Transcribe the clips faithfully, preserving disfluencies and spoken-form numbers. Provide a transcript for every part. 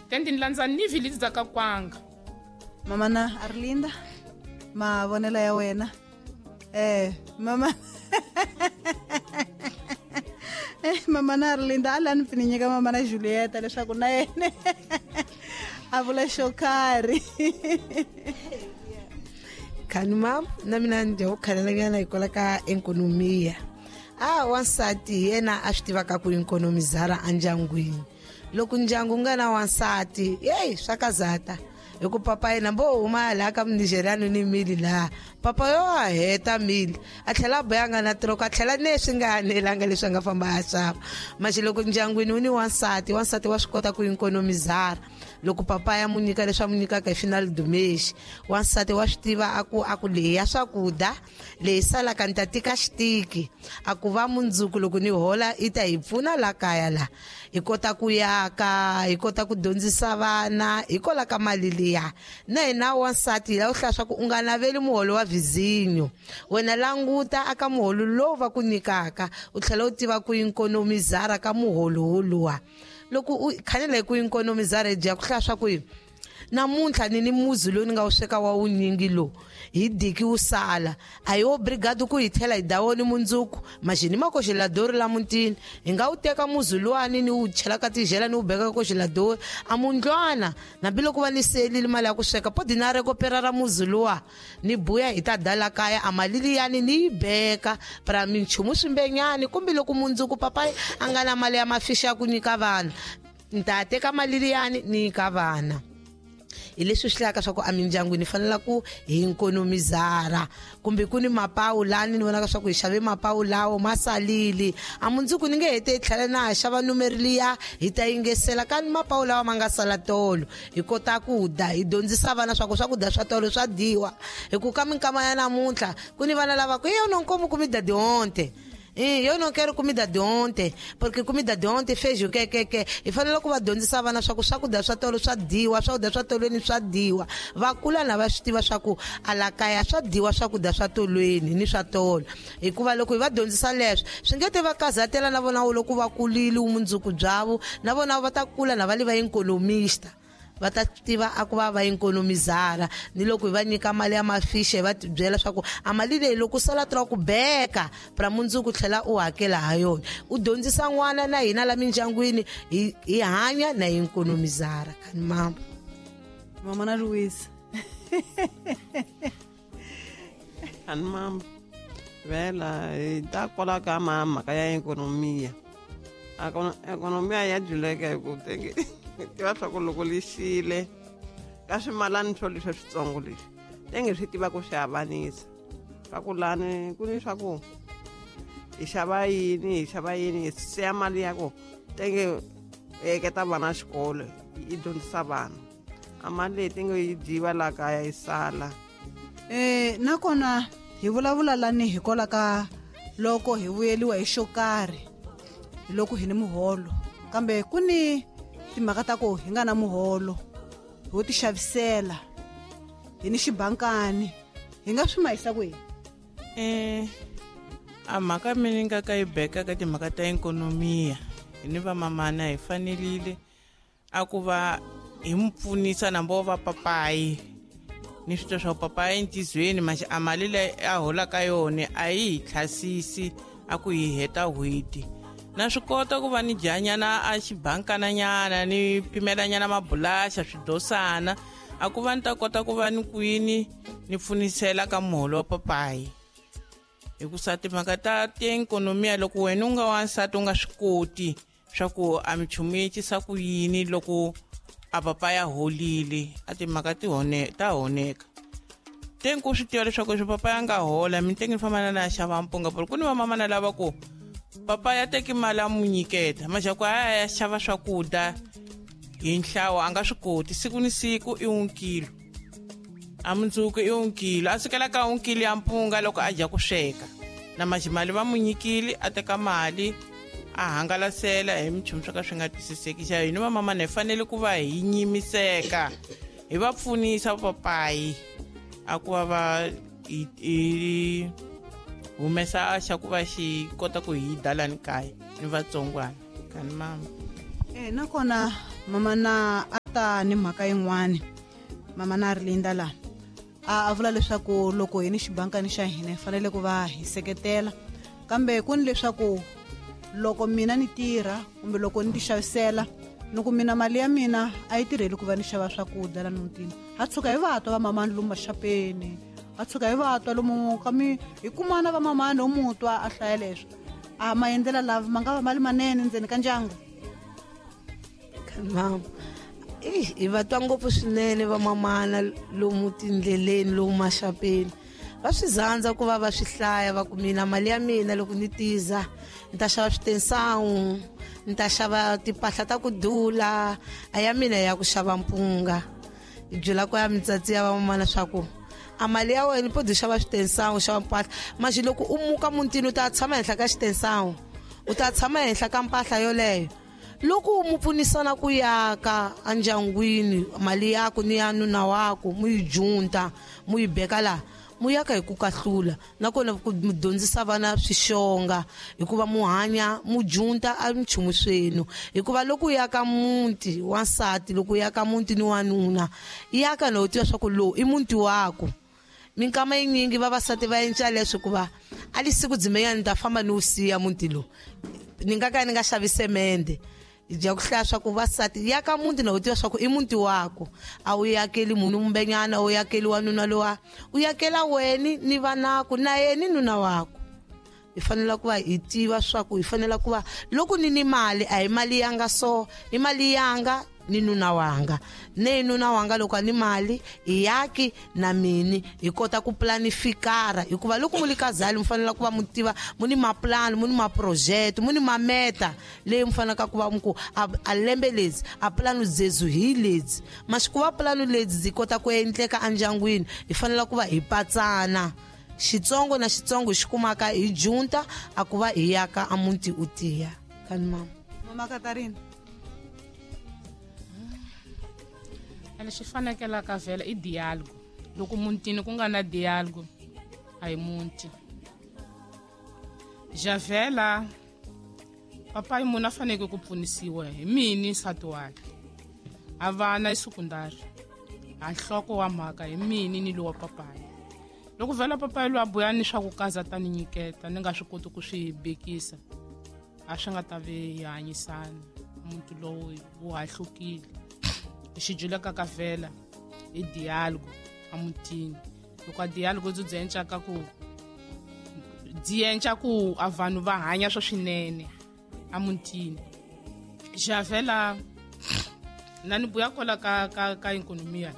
tendi nilandza ni village za ka Kwanga. Mama na Arlinda mavonelo ya wena eh mama eh mama na Arlinda ala ni pfininyeka mama na Julieta leswaku na yene a vula xo karhi. Khani mam na mina ndzi ho khalelanyana hikola ka ekonomiya a wansati yena a swi tivaka ku ekonomizara andyangwini loko ndyangu nga na wansati hey swa kazata hiku papa yena mbo huma la ka Nigeriano ni mili la papa yo a heta mili a tlhela boyanga na troko a tlhela ne swi nga hanelanga leswi nga famba a xava maxi loko ndyangwini wu ni wansati wansati wa swi kota ku ekonomizara loko papa ya mu nyika leswi a mu nyikaka hi final dumexi wansati wa swi tiva aku aku leyi ya swakudya leyi salaka ni ta tika xitiki a ku va mundzuku loko ni hola i ta hi pfuna la kaya la hi kota ku yaka hi kota ku dyondzisa vana hi kola ka mali liya na hina wansati la u hlaya swa ku u nga naveli muholo wa vizinyo wena languta aka muholo lowu va ku nyikaka u tlhela u tiva ku ekonomizara ka muholo woluwa loko u khanela ku ekonomizara hi ku hlaya swa ku namuntlha ni ni muzi lowu ni nga wu sweka wa wunyingi lowu hi diki wu sala a hi wo brigade ku hi tlhela hi dawoni mundzuku maxini makoxeladori la mutini hi nga wu teka muzi luwani ni wu chela ka tijela ni wu beka ka koxeladori a mundlwana nambiloko va ni selile mali ya ku sweka podinare ko pera ra muzi luwa ni buya hi ta dala kaya a mali liyani ni yi beka para minchumu swimbenyani kumbe loko mundzuku papa a nga na mali ya mafishi ya ku nyika vana ni ta teka mali liyani ni nyika vana hi leswi swi hlaka swa ku a mindyangwini fanela ku hi ekonomizara kumbe ku ni mapawu lani ni vonaka swa ku hi xave mapawu lawo masalili a mundzuku ni nge hete hi tlhela na ha xava numeri liya hi ta yingesela ka ni mapawu lawa ma nga sala tolo hi kota ku dya hi dyondzisa vana swa ku swakudya swa tolo swa dyiwa hi ku ka minkama ya namuntlha ku ni vana lava ku yo nonkomo ku mi dya dihonte Eh, eu não quero comida de ontem, porque comida de ontem fez o que, que, que. E falei que vai donde vana swa ku swakudya swa tolo swa dyiwa swakudya swa tolweni swa dyiwa va kula na va swi tiva swa ku ala kaya swa dyiwa swakudya swa tolweni ni swa tolo hikuva loko hi va dyondzisa leswi swi nge te va kazatela na vona loko va kulile vumundzuku byavo na vona va ta kula na vali va economista va ta tiva a ku va va ekonomizara ni loko hi va nyika mali ya mafishi hi va byela swa ku a mali leyi loko sala tura ku beka para mundzuku tlhela u hakela ha yona u dyondzisa n'wana na hina la mindyangwini hi hi hanya na ekonomizara kani mama mama na Louise kani mama vela hi ta kola ka mama ka ya ekonomiya ekonomiya ya juleka hi ku tenge tiva swa ku loko lixile ka swimalani swo leswi switsongo leswi tenge swi tiva ku swi havanisa swa ku lani ku ni swa ku hi xava yini hi xava yini hi siya mali ya ku tenge eketa vana xikolo yi dyondzisa vana a mali leyi tenge yi dyiwa la kaya yi sala eh nakona hi vulavula lani hi kola ka loko hi vuyeliwa hi xo karhi loko hi ni muholo kambe ku ni timhaka ta ku hi nga na muholo ho ti xavisela hi ni xibankani hi nga swi mahisa ku yini eh a mhaka mina nga ka yi beka ka timhaka ta ekonomiya hi ni va mamana hi fanelile a ku va hi mu pfunisa na mbo va papayi ni swito swa papayi entizweni maxi a mali leyi a holaka yona a yi hi tlhasisi a ku yi heta hweti na swi kota ku va ni dyanyana a xibankananyana ni pimelanyana mabulaxa swidosana a ku va ni ta kota ku va ni kwini ni pfunisela ka muholo wa papayi hikusa timhaka ta tiekonomiya loko wena u nga wansati u nga swi koti swa ku a minchumu yi cisa ku yini loko a papaya holile a timhaka ti hone ta honeka tenge ku swi tiva leswaku swi papaya nga hola mi tenge ni famba na ya xava mpunga ku ni vamamana lava ku papa ya teki mali a mu nyiketa maxaku a ya xava swakudya hi nhlawa a nga swi koti siku ni siku i un kilo a mundzuku i un kilo a sukela ka un kilo ya mpunga loko a dya ku sweka na maxi mali va mu nyikile a teka mali a hangalasela hi minchumu swo ka swi nga twisiseki xa hina vamamana hi fanele ku va hi nyimiseka hi va pfunisa papayi a ku va va hi humesa xa ku va xi kota ku hi dalani kaya ni vatsongwana kani mama eh nakona mama na ta ni mhaka yin'wani mama na Rilinda la a vula leswaku loko hi ni xibankani xa hina hi fanele ku va hi seketela kambe ku ni leswaku loko mina ni tirha kumbe loko ni ti xavisela ni ku mina mali ya mina a yi tirheli ku va ni xava swakudya la mutini ha tshuka hi vatwa va mamani lomu maxapeni ha tshuka hi vatwa lomu ka mi hi kumana va mamani lo mutwa a hlaya leswi a ma endlela lava ma nga va mali manene ndzeni ka ndyangu mama hi vatwa ngopfu swinene va mamana lomu tindleleni lomu maxapeni va swi zandza ku va va swi hlaya va ku mina mali ya mina loko ni tiza ni ta xava switensawu ni ta xava timpahla ta ku dula a ya mina ya ku xava mpunga hi byela ku ya mitsatsi ya va mamana swa ku a mali ya wena podi xava switensawu xava mpahla maxi loko u muka mutini u ta tshama henhla ka xitensawu u ta tshama henhla ka mpahla yoleyo loko mu pfunisana ku yaka andyangwini mali yako ni ya nuna wako mu yi junta mu yi beka laha mu yaka hi ku kahlula nakona ku dyondzisa vana swixonga hikuva mu hanya mu junta a minchumu swenu hikuva loko u yaka muti wansati loko u yaka muti ni wanuna yaka na u tiva swa ku lowu i muti wako minkama yinyingi vavasati va endla leswi ku va a li siku dzimenyana ni ta famba ni wu siya muti lowu ni nga ka ni nga xavi semende ja ku hlaya swa ku vasati yaka muti na u tiva swa ku i muti wako a wu yakeli munhu mumbenyana u yakeli wanuna lowa u yakela weni ni vanako na yeni nuna wako hi fanele ku va hi tiva swa ku hi fanele ku va loko ni ni mali a hi mali yanga so i mali yanga ni nuna wanga ne nuna wanga loko ani mali hi yaki na mini hi kota ku planifikara hikuva loko mu likazali mu fanele ku va mu tiva mu ni maplan mu ni maproject mu ni mameta leyi mu fanele ku va mu ku a lembe lezi a planu zezu hi lezi masikuva planu lezi zi kota ku endleka andyangwini hi fanele ku va hi patsana xitsongo na xitsongo xi kumaka hi junta a ku va hi yaka a muti u tiya kani mama mama Katarina lexi fanekelaka vhela i dialogo loko mutini ku nga na dialogo a hi muti ja vhela papa yi munhu a faneke ku pfunisiwa hi mini nsati wakhe a vana esukundari a nhloko wa mhaka hi mini ni lowa papayi loko vhela papayi loyi a boya ni swa ku kaza ta ni nyiketa ni nga swi koti ku swi bekisa a swi nga ta ve hi hanyisana muti lowu wu hahlukile xi juleka ka vhela i dialogo a mutini loko a dialogo byi endla ka ku byi endla ku a vanhu va hanya swo swinene a mutini xa vhela nani buya kola ka ka ka ekonomiya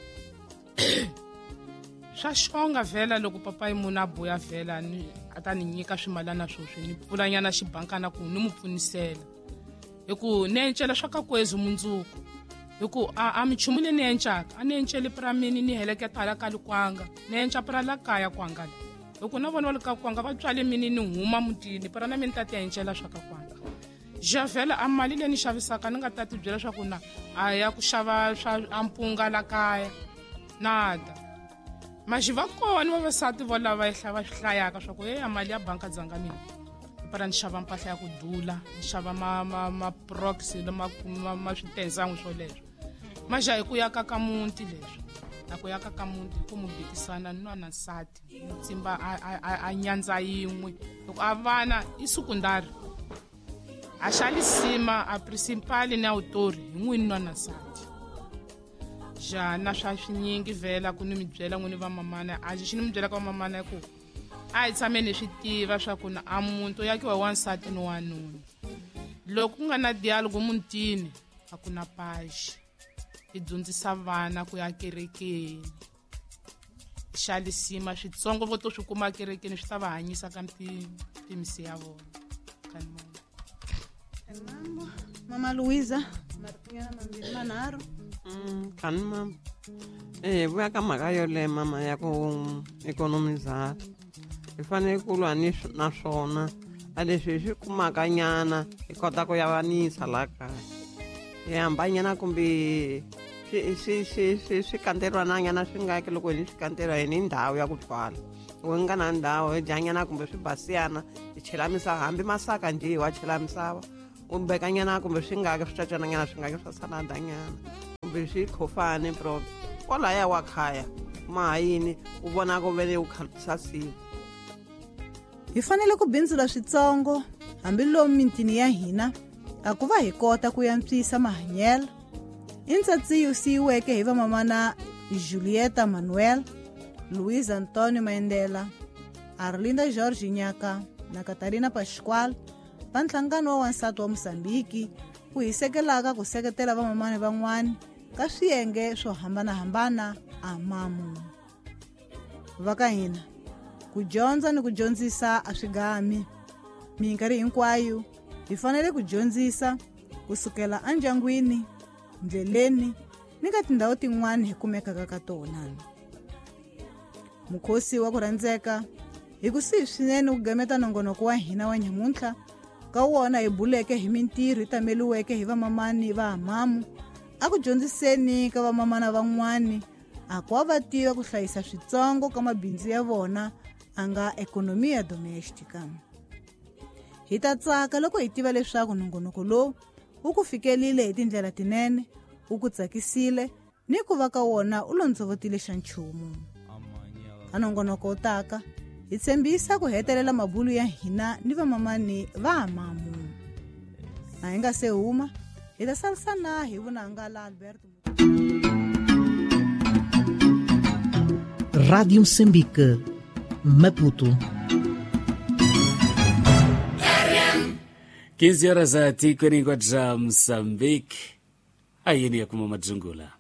swa xonga vhela loko papa yi munhu a boya vhela ni a ta ni nyika swimalana swo swi ni pfulanyana xibankana ku ni mu pfunisela hi ku ni encela swa ka kwezi mundzuku hiku a minchumu leyi ni encaka a ni enceli pra mini ni heleketa hala ka likwanga ni enca pra la kaya kwanga hiku na vona va le ka kwanga va tswale mini ni huma mutini pra na mini ta ti encela swa ka kwanga ja vhela a mali leyi ni xavisaka ni nga ta ti byela swa ku na a ya ku xava swa ampunga la kaya nada maxi va kona vavasati vo lava va swi hlayaka swa ku e a mali ya banka dzanga mina para ni xava mpahla ya ku dula ni xava ma-proxy ma switensangu swo leswo maxa hi ku yaka ka muti leswi na ku yaka ka muti hi ku mu bekisana ni nwana nsati ni tsimba a nyandza yin'we loko a vana i sekundari a xalisima a principali ni autori hi n'wini nwana nsati ja na swa swinyingi vhela ku ni mi byela n'wini va mamana a xi ni mi byela ka mamana ku a hi tshameni hi swi tiva swa ku na a muti u yakiwa wansati ni wanuna loko ku nga na dialogo mutini a ku na paxi hi dyondzisa vana ku ya kerekeni xalisima switsongo vo to swi kuma kerekeni swi ta va hanyisa ka mpimisi ya vona kani mama mama Luiza maritinyana mambiri manharhu kani mama eh vuya ka mhaka yoleyo mama ya ku ekonomizara hi fanele ku lwa na swona a leswi hi swi kumaka nyana hi kota ku yavanisa laha kaya hi hambanyana kumbe swi kanteriwana nyana swi nga ki loko hi swi kanteriwa hi ni ndhawu ya ku byala loko hi nga na ndhawu hi dyanyana kumbe swi basiyana hi chela misava hambi masaka njhe wa chela misava u bekanyana kumbe swi nga ki swi cacananyana swi nga ki swa saladanyana swi khofane bro kwalaya wa khaya mahayini u vona ku vele u khalusasiwa. Hi fanele ku bindzula switsongo hambiloko mintini ya hina a ku va hi kota ku yantswisa mahanyelo. Intsatsi siyiweke hi vamamana Julieta Manuel, Luiz Antonio Mandela, Arlinda Jorge Nyaka na Catarina Pascual va nhlangano wa wansati wa Mosambiki ku hi sekelaka ku seketela vamamani van'wana ka swiyenge swo hambanahambana a mamu. Va ka hina ku dyondza ni ku dyondzisa a swigami. Minkarhi hinkwayo hi fanele ku dyondzisa kusukela endyangwini, ndleleni ni ka tindhawu tin'wana hi kumekaka ka tona. Mukhosi wa ku rhandzeka hi ku sihi swinene ku gemeta nongonoko wa hina wa nyamuntlha ka wona hi buleke hi mintirho yi tameliweke hi vamamani va amamu a ku dyondziseni ka vamamana van'wani a ku va tiva ku hlayisa switsongo ka mabindzu ya vona a nga ekonomiya domestica. Hi ta tsaka loko hi tiva leswaku nongonoko lowu wu ku fikelile hi tindlela tinene, wu ku tsakisile ni ku va ka wona u londzovotile xa nchumu. Ka nongonoko taka hi tshembisa ku hetelela mabulu ya hina ni vamamani va amamu. Na hi nga se huma hi ta salisana hi vunanga la Alberto. Rádio Moçambique, Maputo. quinze horas a tico enquanto já Moçambique. Aí é como uma jungula.